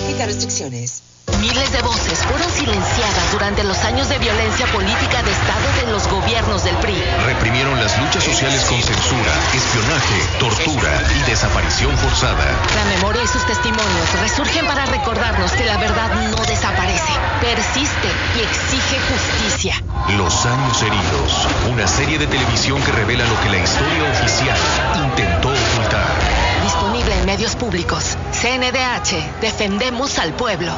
Aplica restricciones. Miles de voces fueron silenciadas durante los años de violencia política de Estado de los gobiernos del PRI. Reprimieron las luchas sociales con censura, espionaje, tortura y desaparición forzada. La memoria y sus testimonios resurgen para recordarnos que la verdad no desaparece, persiste y exige justicia. Los años heridos, una serie de televisión que revela lo que la historia oficial intentó ocultar. Disponible en medios públicos. CNDH, defendemos al pueblo.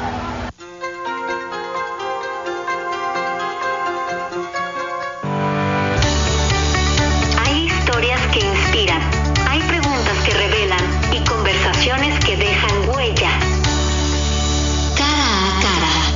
Hay historias que inspiran, hay preguntas que revelan y conversaciones que dejan huella. Cara a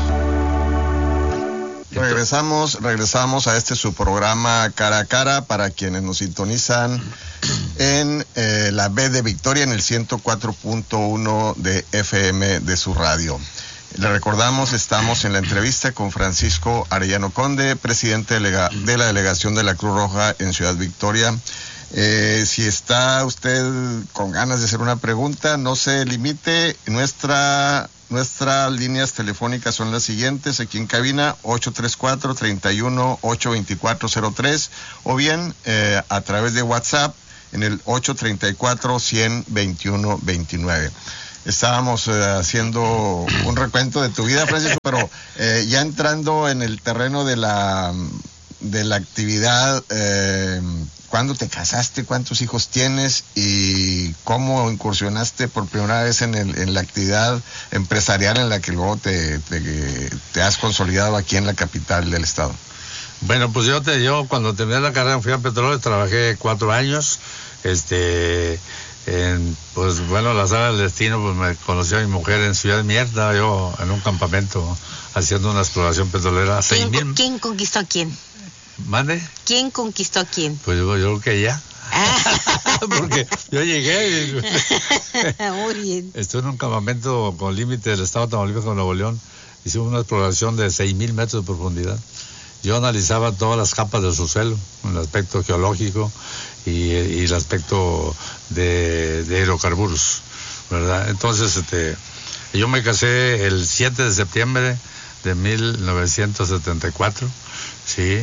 cara. Regresamos a su programa Cara a Cara para quienes nos sintonizan en la B de Victoria en el 104.1 de FM de su radio. Le recordamos, estamos en la entrevista con Francisco Arellano Conde, presidente de la delegación de la Cruz Roja en Ciudad Victoria. Si está usted con ganas de hacer una pregunta, no se limite. Nuestras líneas telefónicas son las siguientes, aquí en cabina, 834-31-82403, o bien a través de WhatsApp en el 834-100-2129. Estábamos haciendo un recuento de tu vida, Francisco, pero ya entrando en el terreno de la actividad, ¿cuándo te casaste? ¿Cuántos hijos tienes? ¿Y cómo incursionaste por primera vez en la actividad empresarial en la que luego te has consolidado aquí en la capital del estado? Bueno, pues yo cuando terminé la carrera fui a Petróleo, trabajé 4 años, pues bueno, la sala del destino, pues me conoció a mi mujer en Ciudad Mierda, yo en un campamento haciendo una exploración petrolera. ¿Quién conquistó a quién? ¿Mande? ¿Quién conquistó a quién? Pues yo creo que ella. Porque yo llegué y muy bien. Estuve en un campamento con límite del estado de Tamaulipas con Nuevo León. Hicimos una exploración de 6,000 metros de profundidad. Yo analizaba todas las capas del subsuelo, el aspecto geológico y el aspecto de hidrocarburos, ¿verdad? Entonces, yo me casé el 7 de septiembre de 1974, ¿sí?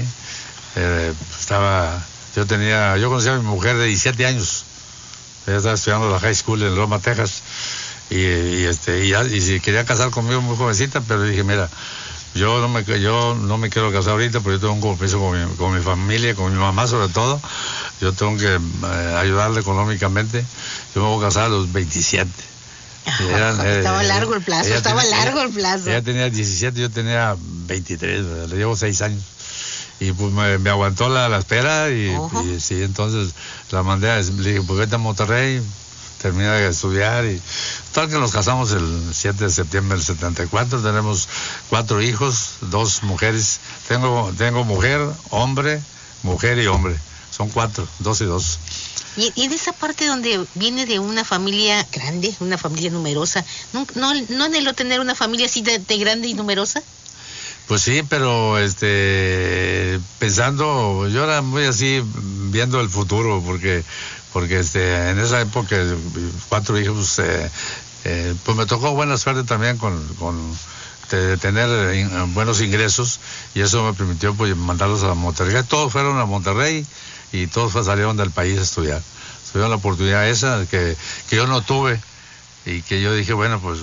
Yo conocí a mi mujer de 17 años. Ella estaba estudiando la high school en Roma, Texas, y si quería casar conmigo muy jovencita, pero dije, mira, yo no me quiero casar ahorita porque yo tengo un compromiso con mi familia, con mi mamá sobre todo. Yo tengo que ayudarle económicamente. Yo me voy a casar a los 27. Estaba largo el plazo, Ella tenía 17, yo tenía 23, le llevo 6 años. Y pues me aguantó la espera y sí, entonces la mandé, le dije, pues vete a Monterrey, termina de estudiar y tal que nos casamos el 7 de septiembre del 74, tenemos 4 hijos, 2 mujeres, tengo mujer, hombre, mujer y hombre, son 4, 2 y 2. Y en esa parte donde viene de una familia grande, una familia numerosa, ¿no anheló tener una familia así de grande y numerosa? Pues sí, pero pensando, yo era muy así viendo el futuro, porque en esa época 4 hijos, pues me tocó buena suerte también con tener buenos ingresos, y eso me permitió pues mandarlos a Monterrey. Todos fueron a Monterrey y todos salieron del país a estudiar. Tuvieron la oportunidad esa que yo no tuve. Y que yo dije, bueno, pues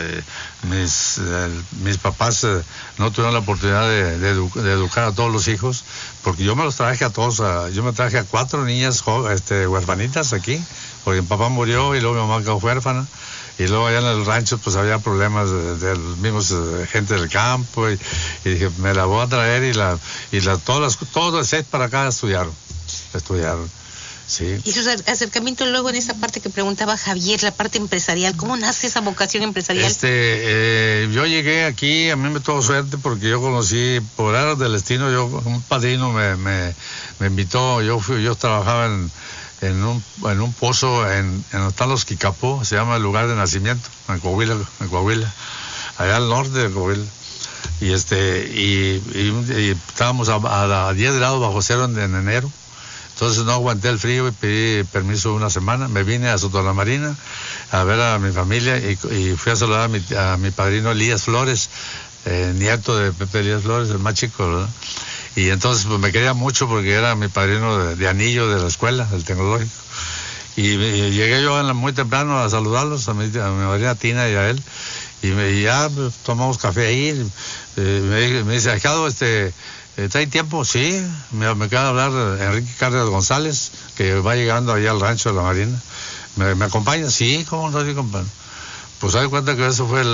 mis papás no tuvieron la oportunidad de educar a todos los hijos, porque yo me los traje a todos, yo me traje a 4 niñas huerfanitas aquí, porque mi papá murió y luego mi mamá quedó huérfana, y luego allá en el rancho pues había problemas de los mismos gente del campo, y dije, me la voy a traer todos de 6 para acá estudiaron. Sí. Y sus acercamientos luego en esa parte que preguntaba Javier, la parte empresarial, ¿cómo nace esa vocación empresarial? Yo llegué aquí, a mí me tuvo suerte porque yo conocí, por áreas del destino, un padrino me invitó, yo trabajaba en un pozo en donde están los Kikapó, se llama el lugar de nacimiento, en Coahuila, allá al norte de Coahuila. Y estábamos a 10 grados bajo cero en enero. Entonces no aguanté el frío y pedí permiso 1 semana. Me vine a Soto la Marina, a ver a mi familia y fui a saludar a mi padrino Elías Flores, nieto de Pepe Elías Flores, el más chico, ¿verdad? Y entonces pues me quería mucho porque era mi padrino de anillo de la escuela, del tecnológico. Y llegué yo muy temprano a saludarlos, a mi madrina Tina y a él, y ya pues, tomamos café ahí. Me dice, Ajado, ¿trae tiempo? Sí, me acaba de hablar Enrique Cárdenas González, que va llegando allá al rancho de la Marina. ¿Me acompaña? Sí, ¿cómo no te acompaño? Pues hay cuenta que eso fue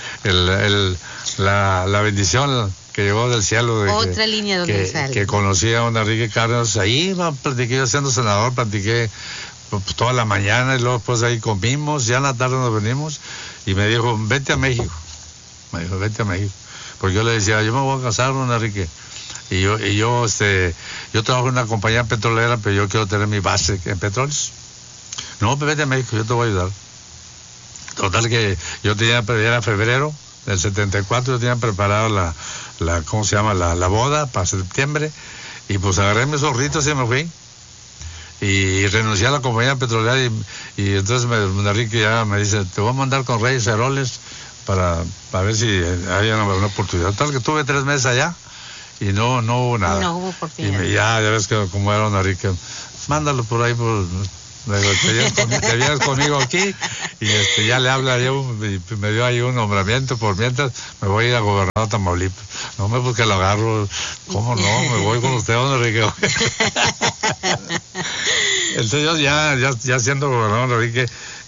la bendición que llegó del cielo. Otra línea donde sale. Que conocí a don Enrique Cárdenas. Ahí platiqué yo siendo senador, platiqué pues, toda la mañana y luego después ahí comimos, ya en la tarde nos venimos y me dijo, vete a México. Me dijo, vete a México. Porque yo le decía, yo me voy a casar, don Enrique. Y yo trabajo en una compañía petrolera, pero yo quiero tener mi base en petróleos. No, pues vete a México, yo te voy a ayudar. Total que yo era febrero del 74, yo tenía preparado ¿cómo se llama? La boda para septiembre, y pues agarré mis ahorritos y me fui. Y renuncié a la compañía petrolera y entonces Enrique ya me dice, te voy a mandar con Reyes Heroles para ver si hay una oportunidad. Total que tuve 3 meses allá y no hubo nada. No hubo oportunidad. Y ya ves que como era don Enrique, mándalo por ahí, te vienes conmigo aquí, y ya le habla yo, y me dio ahí un nombramiento, por mientras me voy a ir a gobernar a Tamaulipas. No me busque, lo agarro, ¿cómo no? Me voy con usted, don Enrique. Entonces yo ya siendo gobernador, Enrique,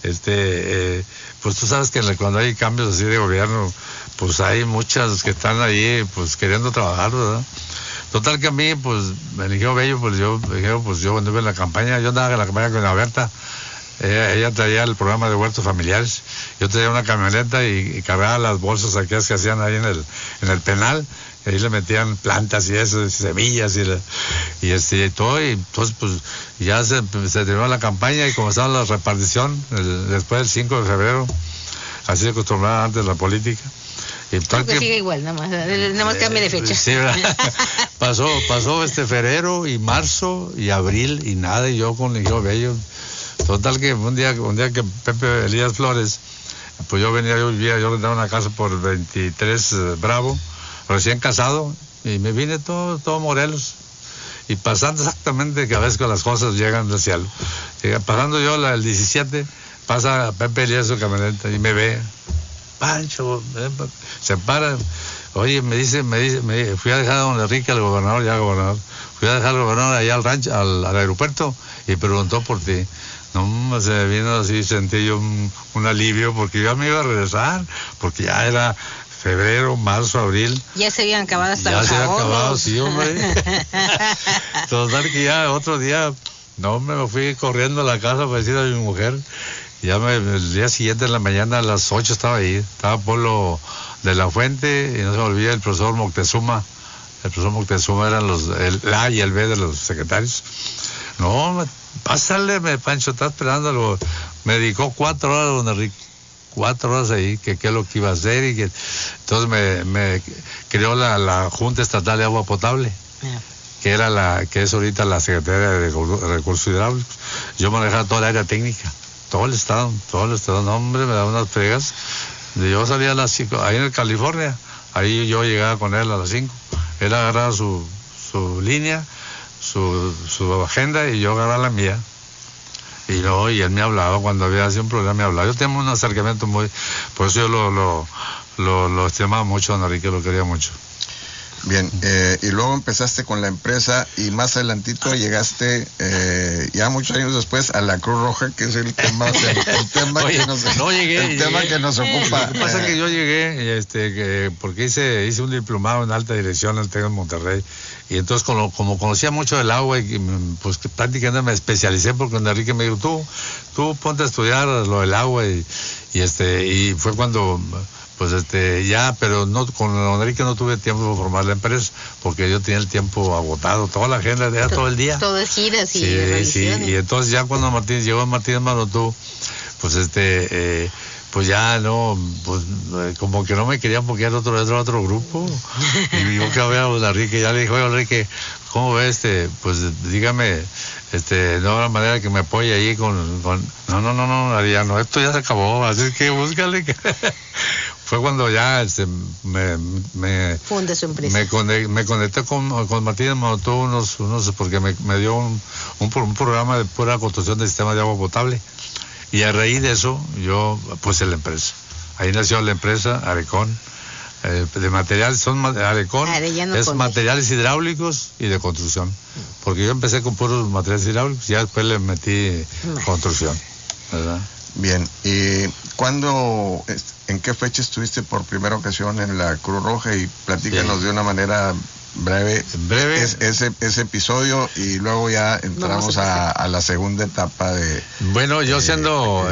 pues tú sabes que cuando hay cambios así de gobierno, pues hay muchas que están ahí pues queriendo trabajar, ¿verdad? Total que a mí, pues, me eligió Bello, pues yo anduve en la campaña, yo andaba en la campaña con la Berta, ella traía el programa de huertos familiares, yo traía una camioneta y cargaba las bolsas aquellas que hacían ahí en el penal, y ahí le metían plantas y eso, y semillas y todo, y entonces pues ya se terminó la campaña y comenzaba la repartición después del 5 de febrero, así se acostumbraba antes la política. Creo que sigue igual, nada más cambia de fecha. Sí, pasó febrero y marzo y abril y nada, y yo con el hijo Bello. Total que un día que Pepe Elías Flores, pues yo rentaba una casa por 23 Bravo, recién casado, y me vine todo Morelos. Y pasando exactamente que a veces que las cosas llegan del cielo. Pasando yo el 17, pasa Pepe Elías su camioneta y me ve. Pancho, se para, oye, me dice, fui a dejar a don Enrique, al gobernador, fui a dejar al gobernador allá al rancho, al aeropuerto, y preguntó por ti. No, se me vino así, sentí yo un alivio, porque ya me iba a regresar, porque ya era febrero, marzo, abril. Ya se habían acabado hasta los ahorros. Ya se había acabado, sí, hombre. Total que ya otro día, me fui corriendo a la casa para decir a mi mujer. Ya el día siguiente en la mañana a las 8 estaba ahí, estaba Polo de la Fuente, y no se me olvida el profesor Moctezuma. El profesor Moctezuma eran el A y el B de los secretarios. No, pásale, Pancho, está esperándolo. Me dedicó 4 horas, don Enrique, 4 horas ahí, que qué es lo que iba a hacer, y que entonces me creó la Junta Estatal de Agua Potable. Que es ahorita la Secretaría de Recursos Hidráulicos. Yo manejaba toda el área técnica. Todo el estado, no, hombre, me daba unas fregas. Yo salía a las 5, ahí en California, ahí yo llegaba con él a las 5. Él agarraba su línea, su agenda, y yo agarraba la mía. Y él me hablaba, cuando había así un problema me hablaba. Yo tenía un acercamiento por eso yo lo estimaba mucho, don Enrique, lo quería mucho. Bien, y luego empezaste con la empresa y más adelantito llegaste, ya muchos años después, a la Cruz Roja, que es el tema que nos ocupa. Lo que pasa es que yo llegué, porque hice un diplomado en alta dirección en el TEC de Monterrey, y entonces como conocía mucho del agua, y pues que prácticamente me especialicé, porque Enrique me dijo, tú ponte a estudiar lo del agua, y fue cuando... Pues pero no, con don Enrique no tuve tiempo de formar la empresa, porque yo tenía el tiempo agotado, toda la agenda era todo el día. Todo es giras y revisiones. Y entonces ya cuando llegó Martínez Manotú, pues pues ya no, pues como que no me querían porque era otro grupo. Y yo que había a don Enrique, ya le dijo, oye Enrique, ¿cómo ves? Pues dígame, no habrá manera que me apoye ahí con no, Ariano, esto ya se acabó, así que búscale. Fue cuando ya funda su empresa. Me conecté con Martínez Monotó unos porque me dio un programa de pura construcción de sistemas de agua potable, y a raíz de eso yo puse la empresa. Ahí nació la empresa Arecón, de materiales, Arecón es Conde. Materiales hidráulicos y de construcción, porque yo empecé con puros materiales hidráulicos y ya después le metí construcción, ¿verdad? Bien, ¿y en qué fecha estuviste por primera ocasión en la Cruz Roja? Y platícanos de una manera breve ese episodio, y luego ya entramos a la segunda etapa de... Bueno, yo siendo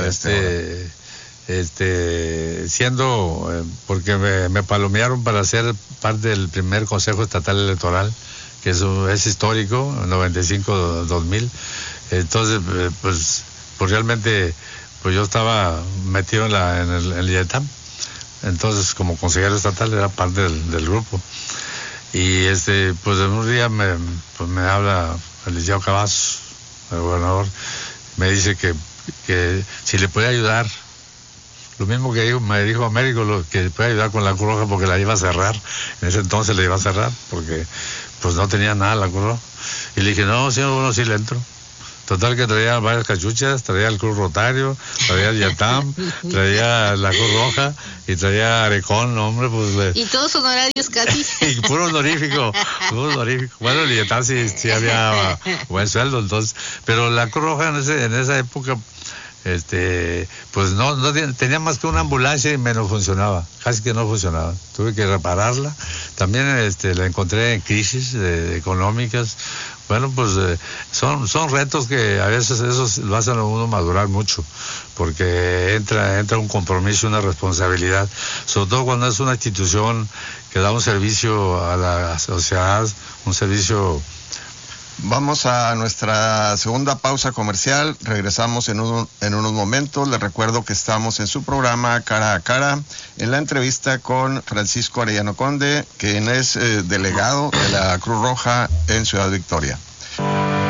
porque me palomearon para ser parte del primer Consejo Estatal Electoral, que es histórico, 95-2000. Entonces, pues realmente, pues yo estaba metido en el IETAM. Entonces, como consejero estatal, era parte del grupo. Y pues en un día me habla el licenciado Cavazos, el gobernador, me dice que si le puede ayudar. Lo mismo que me dijo Américo, que puede ayudar con la Cruz Roja, porque la iba a cerrar. En ese entonces la iba a cerrar, porque pues no tenía nada la Cruz Roja. Y le dije, no, señor, bueno, sí le entro. Total que traía varias cachuchas, traía el Cruz Rotario, traía el Yatam, traía la Cruz Roja y traía Arecón, hombre, pues... Y todos honorarios casi. Y puro honorífico. Bueno, el Yatam sí había buen sueldo, entonces. Pero la Cruz Roja en esa época... pues no tenía más que una ambulancia y menos funcionaba, casi que no funcionaba, tuve que repararla. También la encontré en crisis económicas. Bueno, pues son retos que a veces esos lo hacen a uno madurar mucho, porque entra un compromiso, una responsabilidad, sobre todo cuando es una institución que da un servicio a la sociedad, un servicio. Vamos a nuestra segunda pausa comercial. Regresamos en unos momentos. Les recuerdo que estamos en su programa Cara a Cara, en la entrevista con Francisco Arellano Conde, quien es delegado de la Cruz Roja en Ciudad Victoria.